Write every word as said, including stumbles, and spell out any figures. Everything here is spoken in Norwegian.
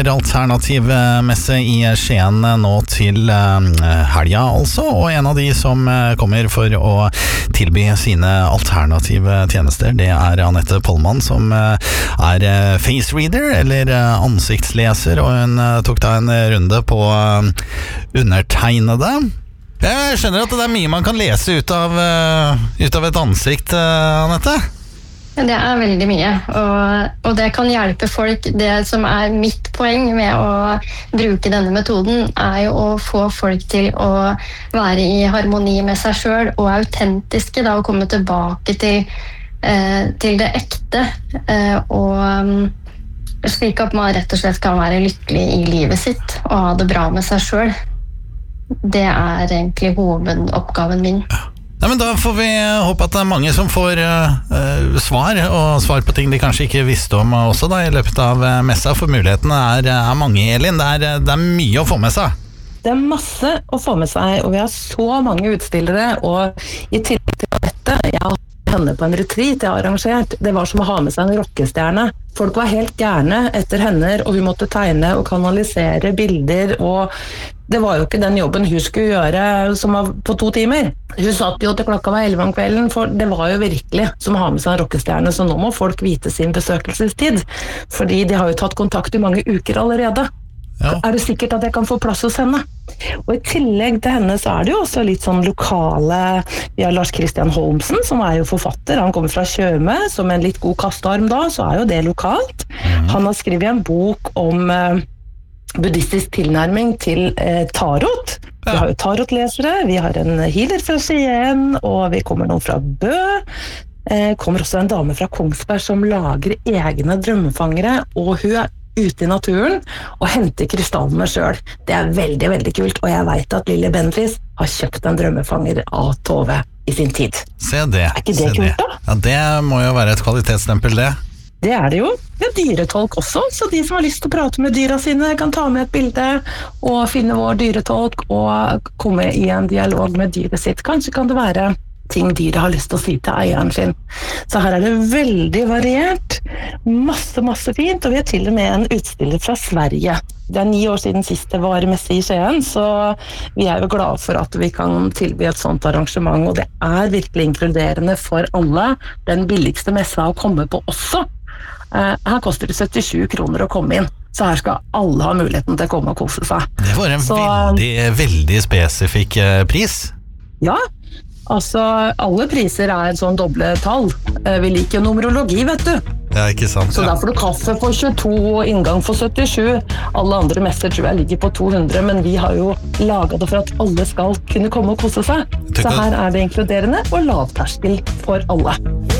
er alternativ messe i Skien nå til helga altså, og en av de som kommer for å tilby sine alternative tjenester, det er Anette Pollmann, som er face reader, eller ansiktsleser, og hun tok da en runde på undertegnede. Jeg skjønner at det er mye man kan lese ut av, ut av et ansikt, Anette. Det er veldig mye, og, og det kan hjelpe folk. Det som er mitt poeng med å bruke denne metoden, er jo å få folk til å være i harmoni med seg selv, og autentiske, da, og komme tilbake til, eh, til det ekte, eh, og um, slik at man rett og slett kan være lykkelig i livet sitt, og ha det bra med seg selv. Det er egentlig hovedoppgaven min. Nei, men da får vi håpe at det er mange som får uh, svar, og svar på ting de kanskje ikke visste om også da, i løpet av uh, messa, for mulighetene er, er mange, Elin. Det er, det er mye å få med seg. Det er masse å få med seg, og vi har så mange utstillere, og i tillegg til dette, jeg har henne på en retreat jeg har arrangert, det var som å ha med seg en rockestjerne. Folk var helt gærne etter henne, og hun måtte tegne og kanalisere bilder, og det var jo ikke den jobben hun skulle gjøre som var på to timer. Hun satt jo til klokka var elleve om kvelden, for det var jo virkelig som å ha med seg en rockestjerne, så nå må folk vite sin besøkelsestid, fordi de har jo tatt kontakt i mange uker allerede. Ja. Er det sikkert at jeg kan få plass hos henne? Og i tillegg til henne så er det jo også litt sånn lokale, vi har Lars Christian Holmsen, som er jo forfatter, han kommer fra Tjøme, som en litt god kastarm da, så er jo det lokalt. Mm. Han har skrevet en bok om eh, buddhistisk tilnærming til eh, tarot. Vi har jo tarotlesere, vi har en healer fra Skien, og vi kommer noen fra Bø. Eh, kommer også en dame fra Kongsberg som lager egne drømmefangere, og hun er ute i naturen og henter krystallene selv. Det er veldig, veldig kult, og jeg vet at Lille Bendriss har kjøpt en drømmefanger av Tove i sin tid. Se det. Er ikke det kult da? Ja, det må jo være et kvalitetsstempel, det. Det er det jo. Det er dyretolk også, så de som har lyst til å prate med dyra sine kan ta med et bilde og finne vår dyretolk og komme i en dialog med dyret sitt. Kanskje kan det være ting dyret har lyst til å si til eieren sin. Så her er det veldig variert, masse, masse fint, og vi har til og med en utstiller fra Sverige. Det er ni år siden sist det var messe i Skien, så vi er jo glade for at vi kan tilby et sånt arrangement, og det er virkelig inkluderende for alle. Den billigste messa å komme på også. Her koster det syttisju kroner å komme inn, så her skal alle ha muligheten til å komme og kose seg. Det var en så, veldig, veldig spesifikk pris. Ja, altså alle priser er sånn doble tall. Vi liker numerologi, vet du. Ja, ikke sant. Så ja. Da får du kaffe for tjueto og inngang for syttisju. Alle andre messer tror jeg ligger på to hundre, men vi har jo laget det for at alle skal kunne komme og kose seg. Så her er det inkluderende og lavterskel for alle.